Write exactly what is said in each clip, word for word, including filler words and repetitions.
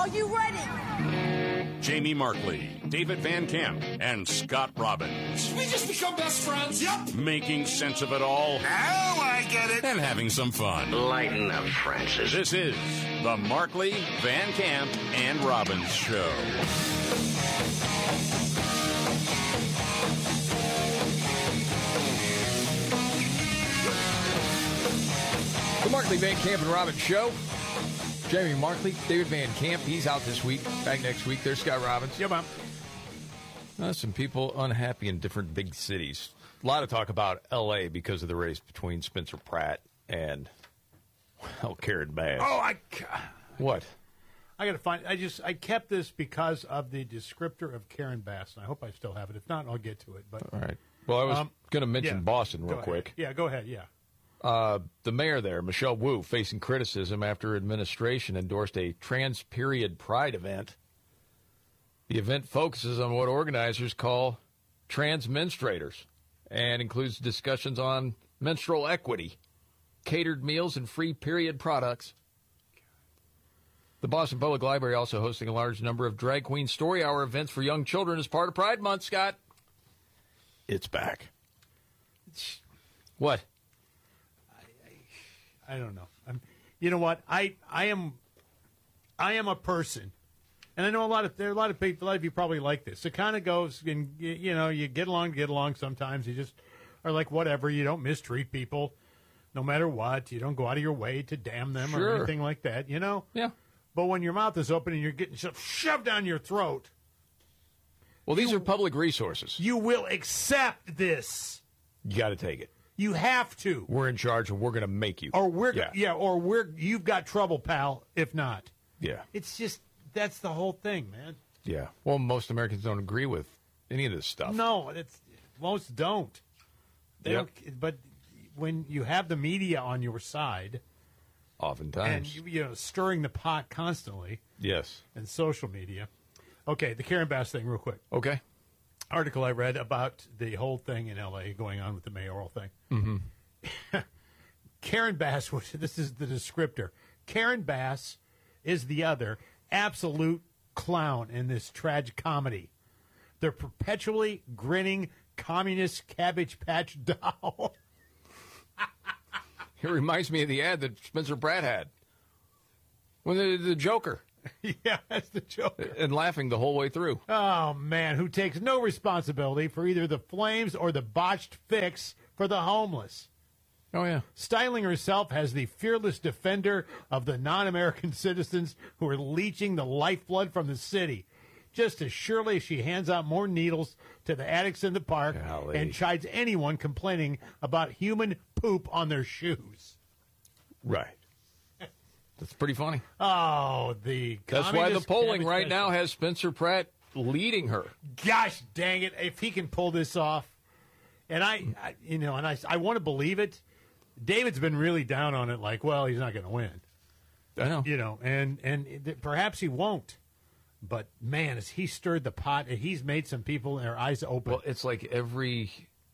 Are you ready? Jamie Markley, David Van Camp, and Scott Robbins. We just become best friends. Yep. Making sense of it all. Now I get it. And having some fun. Lighten up, Francis. This is the Markley, Van Camp, and Robbins Show. The Markley, Van Camp, and Robbins Show. Jamie Markley, David Van Camp, he's out this week. Back next week. There's Scott Robbins. Yeah, Mom. Uh, some people unhappy in different big cities. A lot of talk about L A because of the race between Spencer Pratt and, well, Karen Bass. Oh, I... What? I got to find... I just... I kept this because of the descriptor of Karen Bass, and I hope I still have it. If not, I'll get to it. But All right. Well, I was um, going to mention yeah, Boston real go quick. Ahead. Yeah, go ahead, yeah. Uh, the mayor there, Michelle Wu, facing criticism after administration endorsed a trans-period pride event. The event focuses on what organizers call trans menstruators and includes discussions on menstrual equity, catered meals, and free period products. The Boston Public Library also hosting a large number of drag queen story hour events for young children as part of Pride Month, Scott. It's back. What? I don't know. I'm, you know what? I I am I am a person, and I know a lot of there are a lot of people. A lot of you probably like this. It kind of goes, and you, you know, you get along, get along. Sometimes you just are like whatever. You don't mistreat people, no matter what. You don't go out of your way to damn them Sure. or anything like that. You know. Yeah. But when your mouth is open and you're getting shoved, shoved down your throat, Well, these you, are public resources. you will accept this. You got to take it. You have to. We're in charge, and we're going to make you. Or we're yeah. yeah. Or we're you've got trouble, pal. If not, yeah, it's just that's the whole thing, man. yeah. Well, most Americans don't agree with any of this stuff. No, it's most don't. They Yep. don't. But when you have the media on your side and Oftentimes, you, you know stirring the pot constantly, yes. and social media. Okay, the Karen Bass thing, real quick. Okay. Article I read about the whole thing in L A going on with the mayoral thing. Mm-hmm. Karen Bass, which this is the descriptor. Karen Bass is the other absolute clown in this tragic comedy. They're perpetually grinning communist Cabbage Patch doll. It reminds me of the ad that Spencer Pratt had when the, the Joker Yeah, that's the joke. and laughing the whole way through. Oh, man, who takes no responsibility for either the flames or the botched fix for the homeless. Oh, yeah. Styling herself as the fearless defender of the non-American citizens who are leeching the lifeblood from the city. Just as surely as she hands out more needles to the addicts in the park Golly. and chides anyone complaining about human poop on their shoes. Right. That's pretty funny. Oh, the That's why the communist polling cabbage right patch- now has Spencer Pratt leading her. Gosh dang it! If he can pull this off, and I, I you know, and I, I want to believe it. David's been really down on it, like, well, he's not going to win, I know. you know, and and th- perhaps he won't. But man, as he stirred the pot, and he's made some people their eyes open. Well, it's like every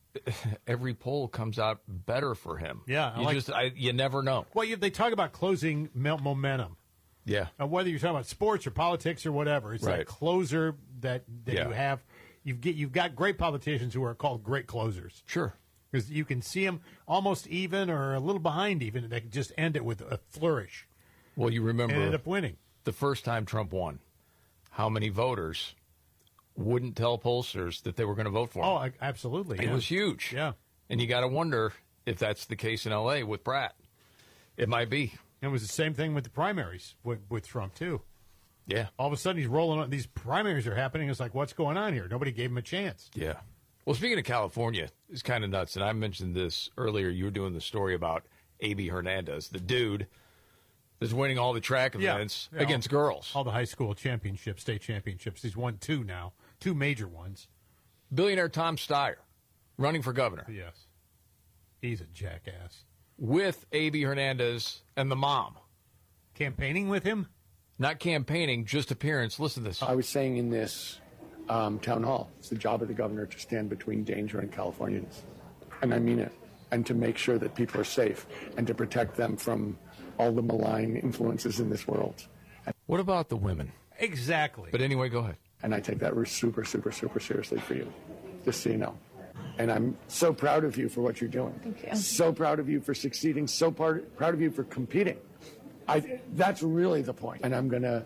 every poll comes out better for him. Yeah, I you like- just I, you never know. Well, you, they talk about closing mel- momentum. Yeah, Uh, whether you're talking about sports or politics or whatever, it's Right. that closer that, that Yeah. you have. You've get you've got great politicians who are called great closers. sure. Because you can see them almost even or a little behind even, and they can just end it with a flourish Well, you and end remember up winning. the first time Trump won, how many voters wouldn't tell pollsters that they were going to vote for him? Oh, I- absolutely. It yeah. was huge. Yeah. And you got to wonder if that's the case in L A with Pratt. It might be. It was the same thing with the primaries with, with Trump, too. Yeah. All of a sudden, he's rolling on. These primaries are happening. It's like, what's going on here? Nobody gave him a chance. Yeah. Well, speaking of California, it's kind of nuts. And I mentioned this earlier. You were doing the story about A B Hernandez, the dude that's winning all the track Yeah. events Yeah, against all, girls. All the high school championships, state championships. He's won two now, two major ones. Billionaire Tom Steyer running for governor Yes. He's a jackass. with A B Hernandez and the mom. Campaigning with him? Not campaigning, just appearance. Listen to this. I was saying in this um, town hall, it's the job of the governor to stand between danger and Californians. And I mean it. And to make sure that people are safe and to protect them from all the malign influences in this world. What about the women? Exactly. But anyway, go ahead. And I take that super, super, super seriously for you, just so you know. And I'm so proud of you for what you're doing. Thank you. So proud of you for succeeding. So part, proud of you for competing. I, that's really the point. And I'm going to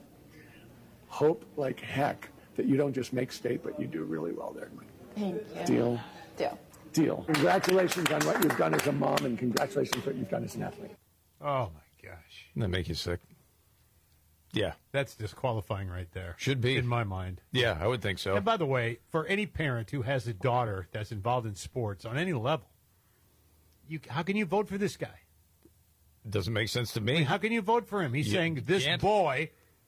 hope like heck that you don't just make state, but you do really well there. Thank you. Deal? Deal. Deal. Congratulations on what you've done as a mom, and congratulations on what you've done as an athlete. Oh, my gosh. Doesn't that make you sick? Yeah. That's disqualifying right there. Should be. In my mind. Yeah, I would think so. And by the way, for any parent who has a daughter that's involved in sports on any level, you how can you vote for this guy? Doesn't make sense to me. I mean, how can you vote for him? He's You saying this can't. boy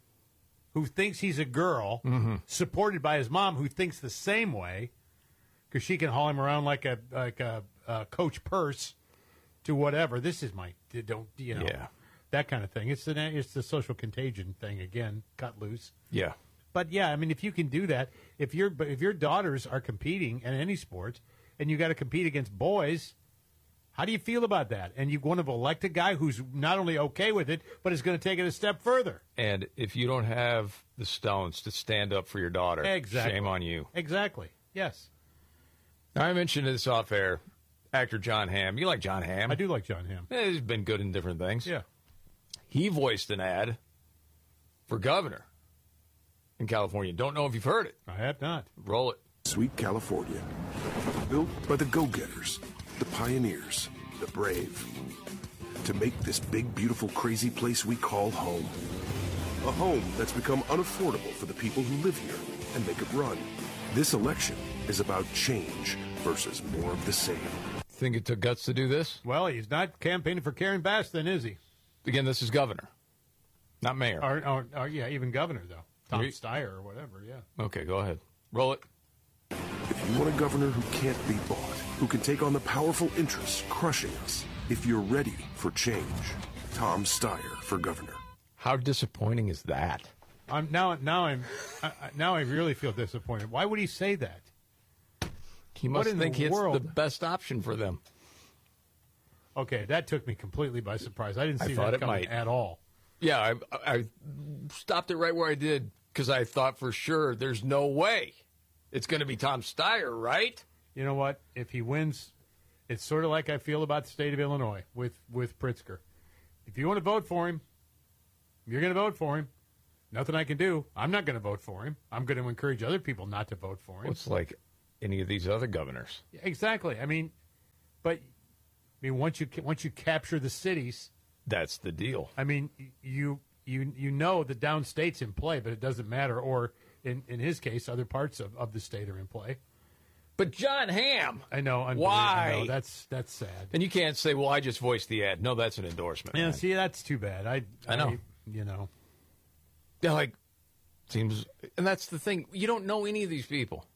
who thinks he's a girl, Mm-hmm. supported by his mom who thinks the same way, because she can haul him around like a like a, a Coach Purse to whatever. This is my don't you know Yeah. that kind of thing. It's the it's the social contagion thing again, cut loose. Yeah. But yeah, I mean, if you can do that, if your but if your daughters are competing in any sport, and you got to compete against boys, how do you feel about that? And you want to elect a guy who's not only okay with it, but is going to take it a step further. And if you don't have the stones to stand up for your daughter, Exactly. shame on you. Exactly. Yes, I mentioned this off air. Actor John Hamm. You like John Hamm? I do like John Hamm. Eh, he's been good in different things. Yeah. He voiced an ad for governor in California. Don't know if you've heard it. I have not. Roll it. Sweet California. Built by the go-getters, the pioneers, the brave. To make this big, beautiful, crazy place we call home. A home that's become unaffordable for the people who live here and make it run. This election is about change versus more of the same. Think it took guts to do this? Well, he's not campaigning for Karen Bass, then, is he? Again, this is governor, not mayor. Or, or, or yeah, even governor though, Tom Re- Steyer or whatever. Yeah. Okay, go ahead. Roll it. If you want a governor who can't be bought, who can take on the powerful interests crushing us, if you're ready for change, Tom Steyer for governor. How disappointing is that? I'm now. Now I'm. I, I- now I really feel disappointed. Why would he say that? He What must in think the it's world? the best option for them. Okay, that took me completely by surprise. I didn't I see thought that it coming might. at all. Yeah, I, I stopped it right where I did because I thought for sure there's no way it's going to be Tom Steyer, right? You know what? If he wins, it's sort of like I feel about the state of Illinois with, with Pritzker. If you want to vote for him, you're going to vote for him. Nothing I can do. I'm not going to vote for him. I'm going to encourage other people not to vote for him. Well, it's like any of these other governors. Exactly. I mean, but I mean, once you ca- once you capture the cities, That's the deal. I mean, you you you know the downstate's in play, but it doesn't matter. Or in, in his case, other parts of, of the state are in play. But John Hamm. I know. unbelievable. Why? I know, that's that's sad. And you can't say, well, I just voiced the ad. No, that's an endorsement. Yeah, man. see, that's too bad. I I know. you know. They're like, seems, and that's the thing. You don't know any of these people.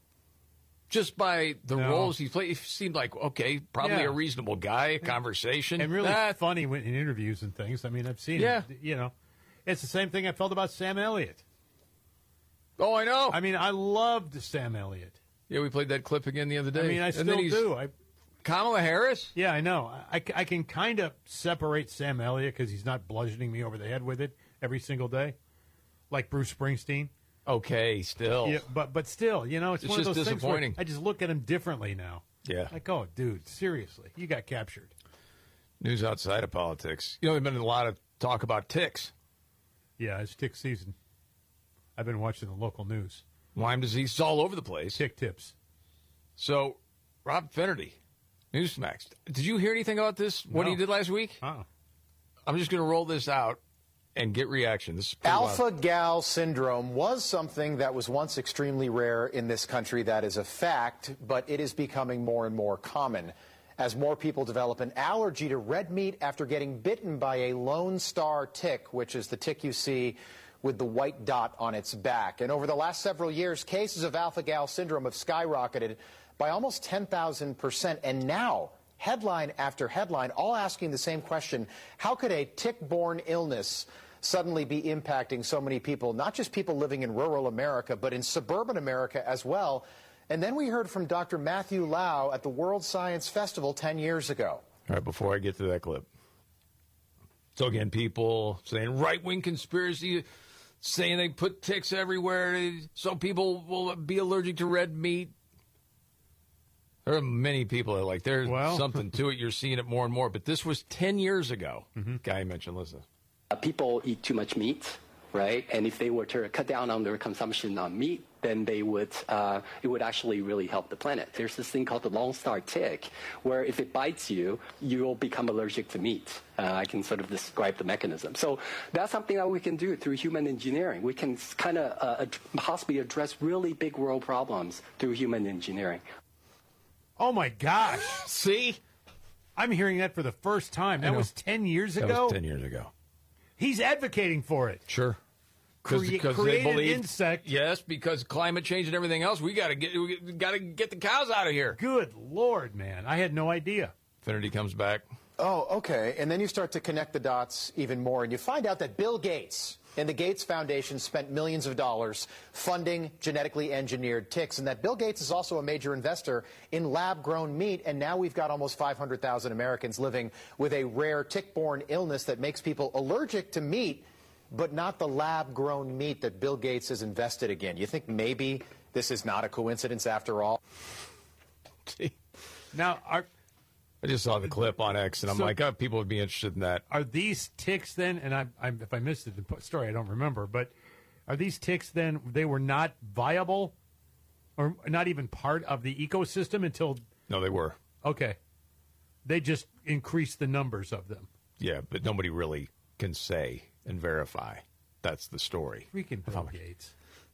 Just by the No. roles he played, he seemed like, okay, probably Yeah. a reasonable guy, conversation. And really Ah, funny when, in interviews and things. I mean, I've seen Yeah. it. You know, it's the same thing I felt about Sam Elliott. oh, I know. I mean, I loved Sam Elliott. yeah, we played that clip again the other day. I mean, I And then still he's- do. I Kamala Harris? Yeah, I know. I, I can kind of separate Sam Elliott because he's not bludgeoning me over the head with it every single day, like Bruce Springsteen. Okay, still. Yeah, but but still, you know, it's, It's one just of those things where disappointing. I just look at him differently now. Yeah. Like, oh, dude, seriously, you got captured. News outside of politics. You know, there's been a lot of talk about ticks. Yeah, it's tick season. I've been watching the local news. Lyme disease is all over the place. Tick tips. So, Rob Finnerty, Newsmax. Did you hear anything about this, what No. he did last week? Oh. I'm just going to roll this out and get reaction. This is pretty Alpha wild. gal syndrome was something that was once extremely rare in this country. That is a fact, but it is becoming more and more common as more people develop an allergy to red meat after getting bitten by a Lone Star tick, which is the tick you see with the white dot on its back. And over the last several years, cases of alpha gal syndrome have skyrocketed by almost ten thousand percent. And now, headline after headline, all asking the same question: how could a tick-borne illness suddenly be impacting so many people, not just people living in rural America, but in suburban America as well? And then we heard from Doctor Matthew Lau at the World Science Festival ten years ago. All right, before I get to that clip, So again, people saying right-wing conspiracy, saying they put ticks everywhere so people will be allergic to red meat. There are many people that are like, there's Well. something to it. You're seeing it more and more. But this was ten years ago. Mm-hmm. Guy mentioned, listen. Uh, people eat too much meat, right? And if they were to cut down on their consumption on meat, then they would, uh, it would actually really help the planet. There's this thing called the Lone Star tick, where if it bites you, you'll become allergic to meat. Uh, I can sort of describe the mechanism. So that's something that we can do through human engineering. We can kind of uh, ad- possibly address really big world problems through human engineering. Oh, my gosh. See? I'm hearing that for the first time. That know. was ten years That ago? was ten years ago. He's advocating for it. Sure. Crea- because create they an believe, insect. Yes, because climate change and everything else, we got to get we got to get the cows out of here. Good Lord, man. I had no idea. Infinity comes back. Oh, okay. And then you start to connect the dots even more, and you find out that Bill Gates and the Gates Foundation spent millions of dollars funding genetically engineered ticks, and that Bill Gates is also a major investor in lab-grown meat, and now we've got almost five hundred thousand Americans living with a rare tick-borne illness that makes people allergic to meat, but not the lab-grown meat that Bill Gates has invested again. You think maybe this is not a coincidence after all? See? Now, are I just saw the clip on X, and I'm So- like, oh, people would be interested in that. are these ticks then, and I, I, if I missed it in the story, I don't remember, but are these ticks then, they were not viable or not even part of the ecosystem until, No, they were. okay, they just increased the numbers of them. Yeah, but nobody really can say and verify. That's the story. Freaking Bill Gates.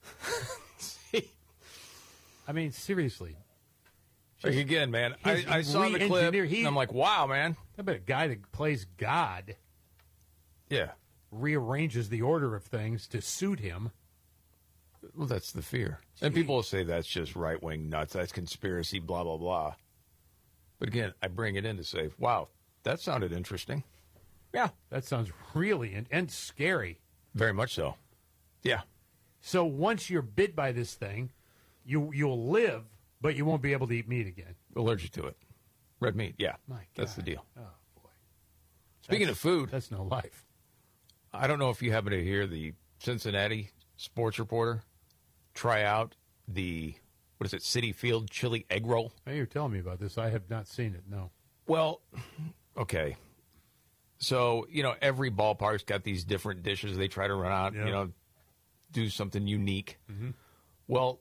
I mean, seriously. Like, again, man, I, He's I saw the clip, re-engineer- he- and I'm like, wow, man. I bet a guy that plays God Yeah. rearranges the order of things to suit him. Well, that's the fear. And people will say that's just right-wing nuts. That's conspiracy, blah, blah, blah. But again, I bring it in to say, wow, that sounded interesting. Yeah. That sounds really and, and scary. Very much so. Yeah. So once you're bit by this thing, you you'll live, but you won't be able to eat meat again. Allergic to it. Red meat, yeah. My That's the God. deal. Oh boy. Speaking That's- of food, that's no life. I don't know if you happen to hear the Cincinnati sports reporter try out the, what is it, City Field chili egg roll. Hey, you're telling me about this. I have not seen it, no. Well, okay. So, you know, every ballpark's got these different dishes they try to run out, Yeah. you know, do something unique. Mm-hmm. Well,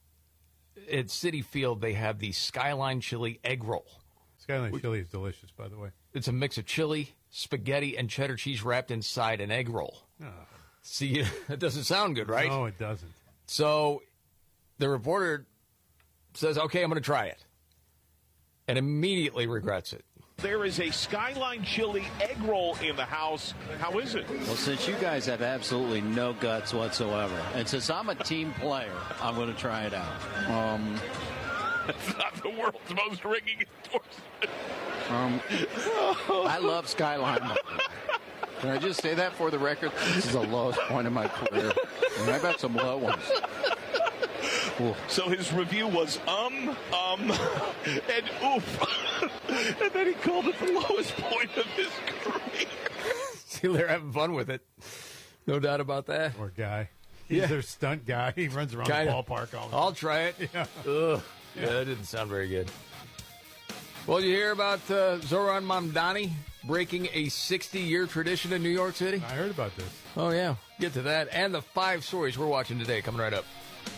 at City Field, they have the Skyline chili egg roll. Skyline chili is delicious, by the way. It's a mix of chili, spaghetti, and cheddar cheese wrapped inside an egg roll. Oh. See, it doesn't sound good, right? No, it doesn't. So the reporter says, okay, I'm going to try it. And immediately regrets it. There is a Skyline chili egg roll in the house. How is it? Well, since you guys have absolutely no guts whatsoever, and since I'm a team player, I'm going to try it out. Um, It's not the world's most ringing endorsement. um, I love Skyline. Can I just say that for the record? This is the lowest point in my career. And I've had some low ones. Ooh. So his review was um, um, and oof. And then he called it the lowest point of his career. See, they're having fun with it. No doubt about that. Poor guy. He's Yeah. their stunt guy. He runs around Kinda. the ballpark all the I'll time. try it. Yeah. Ugh. Yeah, that didn't sound very good. Well, you hear about uh, Zoran Mamdani breaking a sixty-year tradition in New York City? I heard about this. Oh, yeah. Get to that. And the five stories we're watching today coming right up.